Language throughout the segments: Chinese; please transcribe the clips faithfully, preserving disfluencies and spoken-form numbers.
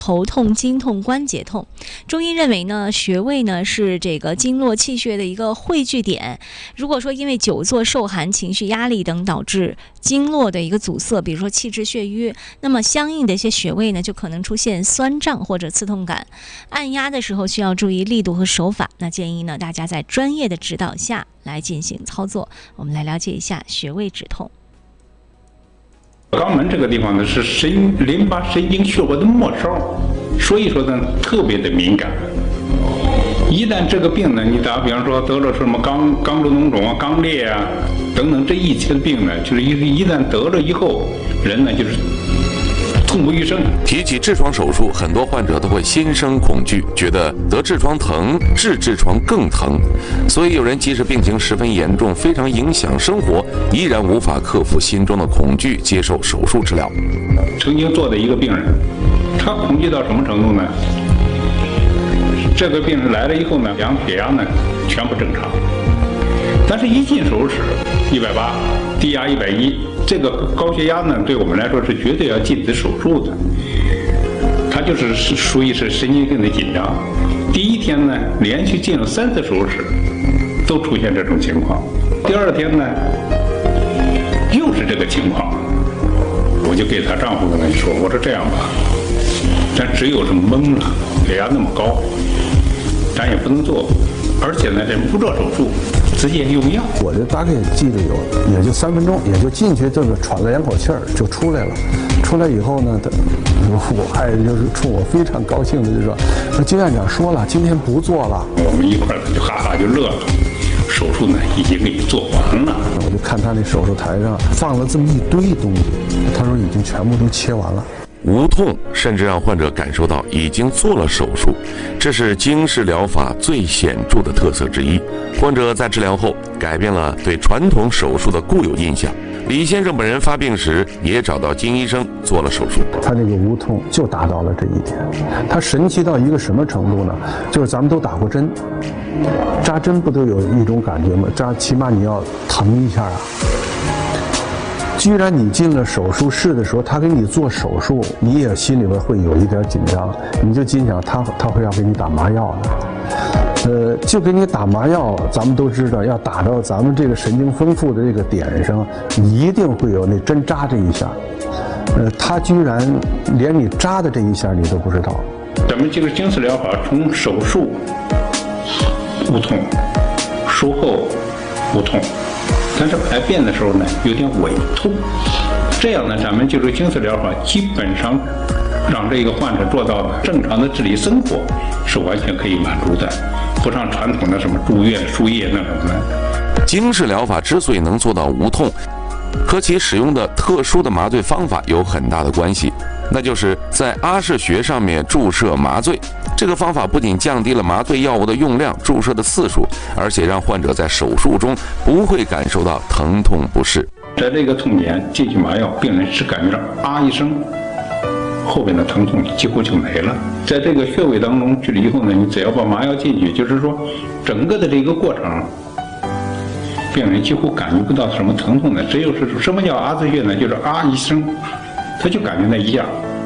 头痛、经痛、关节痛。中医认为呢，穴位呢是这个经络气血的一个汇聚点。如果说因为久坐受寒、情绪压力等导致经络的一个阻塞，比如说气滞血瘀，那么相应的一些穴位呢就可能出现酸胀或者刺痛感。按压的时候需要注意力度和手法，那建议呢大家在专业的指导下来进行操作。我们来了解一下穴位止痛。 肛门这个地方呢是神淋巴神经血管的末梢，所以说呢特别的敏感。一旦这个病呢，你打比方说得了什么肛肛周脓肿啊、肛裂啊等等这一切的病呢，就是一一旦得了以后，人呢就是痛不欲生。 提起痔疮手术，很多患者都会心生恐惧，觉得得痔疮疼，治痔疮更疼。所以有人即使病情十分严重，非常影响生活，依然无法克服心中的恐惧，接受手术治疗。 曾经做的一个病人，他恐惧到什么程度呢？这个病人来了以后呢，量血压呢全部正常，但是一进手术室一百八，低压一百一，这个高血压呢对我们来说是绝对要禁止手术的。他就是属于是神经性的紧张。第一天呢，连续进了三次手术室，都出现这种情况。第二天呢，又是这个情况。我就给她丈夫跟她说：“我说这样吧，咱只有是懵了，血压那么高，咱也不能做，而且呢，这不做手术，直接用药。” 我就大概记得有也就三分钟，也就进去这个喘了两口气儿就出来了。出来以后呢，他我爱人就是冲我非常高兴的就说：“说金院长说了，今天不做了。” 我们一块儿就哈哈就乐了。手术呢已经给你做完了。 我就看他那手术台上放了这么一堆东西，他说已经全部都切完了。 无痛甚至让患者感受到已经做了手术，这是经式疗法最显著的特色之一。患者在治疗后改变了对传统手术的固有印象。李先生本人发病时也找到金医生做了手术， 他这个无痛就达到了这一点。他神奇到一个什么程度呢？就是咱们都打过针，扎针不都有一种感觉吗？扎起码你要疼一下啊。居然你进了手术室的时候，他给你做手术，你也心里边会有一点紧张，你就心想他他会要给你打麻药的。呃，就给你打麻药，咱们都知道要打到咱们这个神经丰富的这个点上，你一定会有那针扎这一下。呃，他居然连你扎的这一下你都不知道。 咱们这个经式疗法从手术无痛，术后无痛，但是排便的时候呢有点伪痛，这样呢咱们就是经式疗法基本上让这个患者做到正常的自理生活是完全可以满足的，不像传统的什么住院输液那种的。 经式疗法之所以能做到无痛，和其使用的特殊的麻醉方法有很大的关系，那就是在阿是穴上面注射麻醉。这个方法不仅降低了麻醉药物的用量、注射的次数，而且让患者在手术中不会感受到疼痛不适。 在这个痛点进去麻药，病人只感觉到啊一声，后边的疼痛几乎就没了。在这个穴位当中去了以后呢，你只要把麻药进去，就是说整个的这个过程，病人几乎感觉不到什么疼痛的。只有是什么叫啊字穴呢？就是啊一声，他就感觉那一样。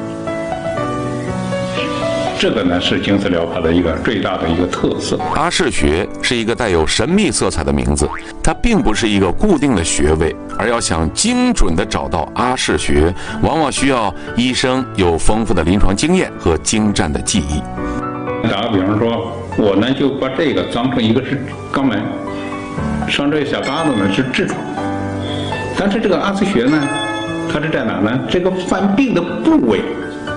这个呢是经式疗法的一个最大的一个特色。 阿是穴是一个带有神秘色彩的名字，它并不是一个固定的穴位，而要想精准地找到阿是穴，往往需要医生有丰富的临床经验和精湛的技艺。 打个比方说，我呢就把这个当成一个是肛门，上这小疙瘩呢是痔疮，但是这个阿是穴呢，它是在哪呢？这个犯病的部位。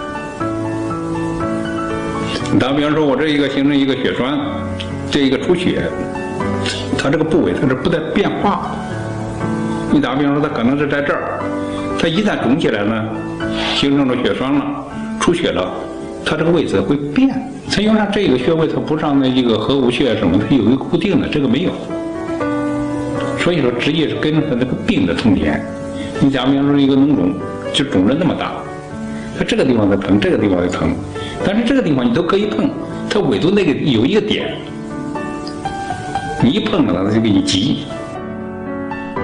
打比方说，我这一个形成一个血栓，这一个出血，它这个部位它是不带变化的。你打比方说，它可能是在这儿，它一旦肿起来呢，形成了血栓了，出血了，它这个位置会变。它因为它这个穴位它不像那一个合谷穴什么，它有一个固定的，这个没有。所以说，直接是跟着它这个病的痛点。你假比方说一个脓肿，就肿了那么大，它这个地方在疼，这个地方在疼。但是这个地方你都可以碰，它唯独那个有一个点，你一碰了它就给你急。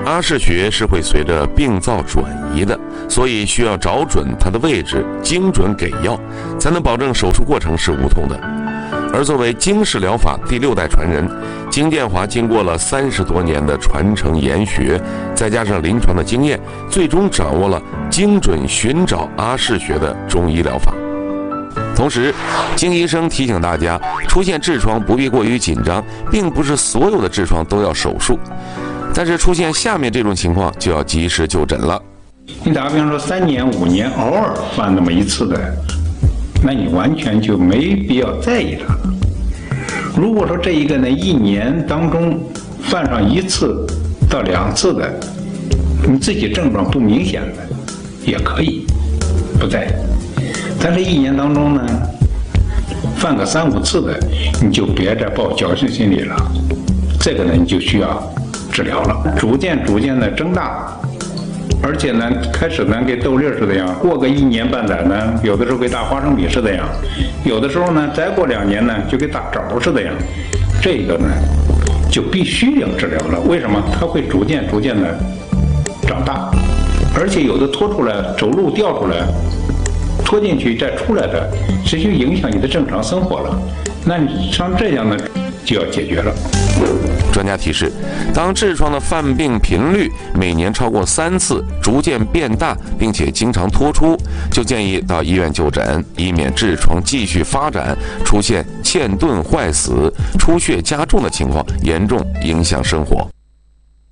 阿是穴是会随着病灶转移的，所以需要找准它的位置，精准给药，才能保证手术过程是无痛的。而作为经氏疗法第六代传人，金建华经过了三十多年的传承研学，再加上临床的经验，最终掌握了精准寻找阿是穴的中医疗法。同时，金医生提醒大家，出现痔疮不必过于紧张，并不是所有的痔疮都要手术，但是出现下面这种情况就要及时就诊了。 你打个比方说，三年五年偶尔犯那么一次的，那你完全就没必要在意它了。如果说这一个呢，一年当中犯上一次到两次的，你自己症状不明显的，也可以不在意。但是一年当中呢，犯个三五次的，你就别再抱侥幸心理了。这个呢，你就需要治疗了，逐渐逐渐的增大。而且呢，开始呢跟豆粒似的样，过个一年半载呢，有的时候跟大花生米似的样，有的时候呢，再过两年呢，就跟大枣似的样。这个呢，就必须要治疗了。为什么？它会逐渐逐渐的长大，而且有的拖出来，走路掉出来，拖进去再出来的，这就影响你的正常生活了。那你像这样呢，就要解决了。 专家提示，当痔疮的犯病频率每年超过三次，逐渐变大，并且经常脱出，就建议到医院就诊，以免痔疮继续发展，出现嵌顿坏死、出血加重的情况，严重影响生活。